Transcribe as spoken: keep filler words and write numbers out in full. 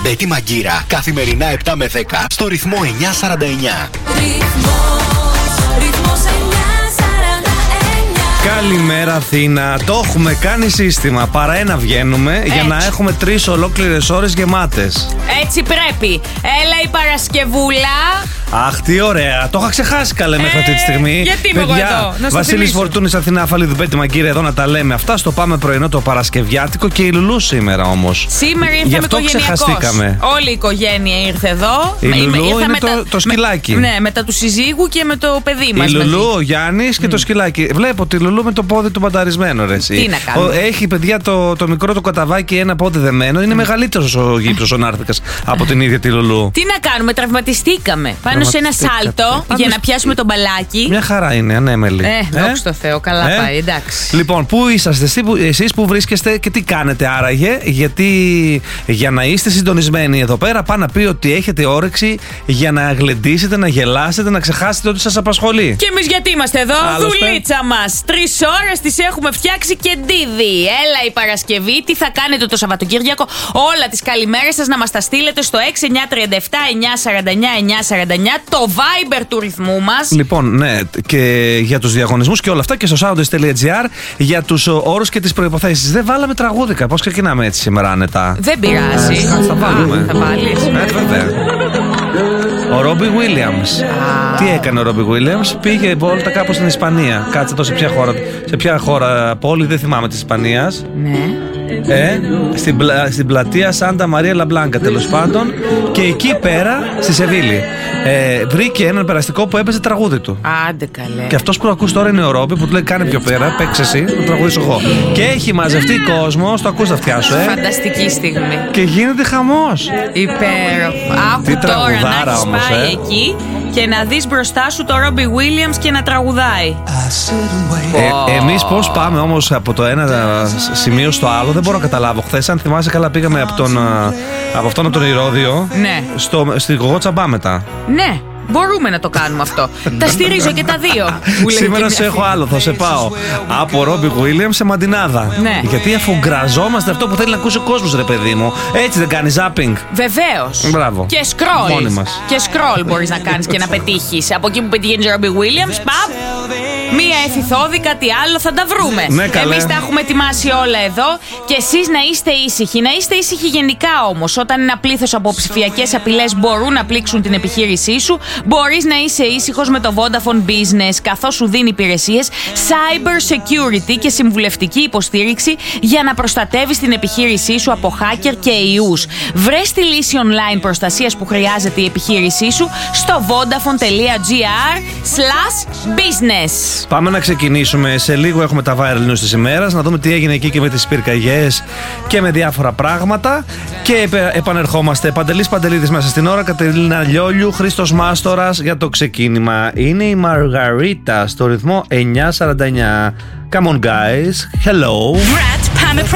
Μπέτη Μαγκύρα. Καθημερινά επτά με δέκα στο ρυθμό εννιά σαράντα εννιά. Καλημέρα Αθήνα. Το έχουμε κάνει σύστημα. Παρά ένα βγαίνουμε έτσι, για να έχουμε τρεις ολόκληρες ώρες γεμάτες. Έτσι πρέπει. Έλα η Παρασκευούλα. Αχ, τι ωραία. Το είχα ξεχάσει καλέ μέχρι ε, αυτή τη στιγμή. Γιατί είμαι εγώ εδώ, να Βασίλης Φορτούνης, Αθηνά, Αφαλίδου, Μπέτη Μαγκύρα, εδώ να τα λέμε αυτά. Στο πάμε πρωινό το Παρασκευιάτικο και η Λουλού σήμερα όμως. Σήμερα ήρθαμε οικογενειακώς. Όλη η οικογένεια ήρθε εδώ. Η Λουλού είναι με το, τα, το σκυλάκι. Με, ναι, μετά του συζύγου και με το παιδί μας. Η Λουλού, μαζί. Ο Γιάννης και mm. το σκυλάκι. Βλέπω τη Λουλού με το πόδι του μπανταρισμένο. Ρε, εσύ. Τι να κάνουμε. Έχει παιδιά το, το μικρό το καταβάκι, ένα πόδι δεμένο. Είναι mm. μεγαλύτερος ο γύψος ο Νάρθηκας από την ίδια τη Λουλού. Τι να κάνουμε, τραυματιστήκαμε πάνω σε ένα σάλτο. Για να πιάσουμε τον μπαλάκι. Μια χαρά είναι, ανέμελη. Ε, δόξα τω Θεώ, καλά ε? πάει, εντάξει. Λοιπόν, πού είσαστε, εσείς που βρίσκεστε και τι κάνετε άραγε, γιατί για να είστε συντονισμένοι εδώ πέρα, πάω να πει ότι έχετε όρεξη για να γλεντήσετε, να γελάσετε, να ξεχάσετε ότι σας απασχολεί. Και εμείς γιατί είμαστε εδώ, άλλωστε. Δουλίτσα μας. Τρεις ώρες τις έχουμε φτιάξει και ντίδι. Έλα η Παρασκευή, τι θα κάνετε το Σαββατοκύριακο, όλα τις καλημέρες σας να μας τα στείλετε στο έξι εννιά τρία επτά εννιά σαράντα εννιά εννιά σαράντα εννιά, το Viber του ρυθμού μας. Λοιπόν, ναι, και για τους διαγωνισμούς και όλα αυτά και στο soundest.gr για τους όρους και τις προϋποθέσεις. Δεν βάλαμε τραγούδικα. Πώς ξεκινάμε έτσι σήμερα άνετα? Δεν πειράζει. Ε, θα βάλουμε. Θα βάλεις. Ε, βέβαια. Ο Ρόμπι Βίλιαμς. Τι έκανε ο Ρόμπι Βίλιαμς? Πήγε βόλτα κάπου στην Ισπανία. Κάτσε εδώ σε ποια χώρα, σε ποια χώρα πόλη, δεν θυμάμαι, της Ισπανίας. Ναι. Ε, στην, πλα, στην πλατεία Σάντα Μαρία Λαμπλάνκα, τέλος πάντων. Και εκεί πέρα, στη Σεβίλη, ε, βρήκε έναν περαστικό που έπαιζε τραγούδι του. Άντε καλέ. Και αυτός που ακούς τώρα είναι ο Ρόμπι, που του λέει: κάνε πιο πέρα, παίξε εσύ, το τραγουδήσω εγώ. Και έχει μαζευτεί κόσμο, το ακούς τα αυτιά σου, ε. Φανταστική στιγμή. Και γίνεται χαμός. Υπέροχο. Άκου τώρα να έχεις όμως, πάει ε. εκεί και να δεις μπροστά σου το Ρόμπι Βίλιαμς και να τραγουδάει. Ε, εμείς πώς πάμε όμως από το ένα σημείο στο άλλο, δεν μπορώ να καταλάβω. Χθες, αν θυμάσαι καλά, πήγαμε από, τον, από αυτόν τον Ηρώδιο, ναι, στο, στην Γογό Τσαμπά μετά. Ναι. Μπορούμε να το κάνουμε αυτό. Τα στηρίζω και τα δύο. Σήμερα σε έχω άλλο. Θα σε πάω από Ρόμπι Βίλιαμς σε Μαντινάδα. Ναι. Γιατί αφού γκραζόμαστε αυτό που θέλει να ακούσει ο κόσμος, ρε παιδί μου. Έτσι δεν κάνει zapping? Βεβαίως. Μπράβο. Και scroll. Μόνοι μας. Και scroll μπορείς να κάνεις και να πετύχεις. Από εκεί που πετύχει ο Ρόμπι Βίλιαμς, παπ. Μία εφηθόδη, κάτι άλλο θα τα βρούμε. Ναι, εμείς τα έχουμε ετοιμάσει όλα εδώ. Και εσείς να είστε ήσυχοι. Να είστε ήσυχοι γενικά όμως. Όταν ένα πλήθος από ψηφιακές απειλές μπορούν να πλήξουν την επιχείρησή σου, μπορείς να είσαι ήσυχος με το Vodafone Business, καθώς σου δίνει υπηρεσίες cyber security και συμβουλευτική υποστήριξη για να προστατεύεις την επιχείρησή σου από hacker και ιούς. Βρες τη λύση online προστασίας που χρειάζεται η επιχείρησή σου στο vodafone.gr slash business. Πάμε να ξεκινήσουμε. Σε λίγο έχουμε τα viral news της ημέρας, να δούμε τι έγινε εκεί και με τις πυρκαγιές και με διάφορα πράγματα. Και επανερχόμαστε. Παντελής Παντελίδης μέσα στην ώρα, Κατερίνα Λιόλιου, Χρήστος Μάστορας για το ξεκίνημα. Είναι η Μαργαρίτα στο ρυθμό εννιά σαράντα εννιά. Come on guys, hello.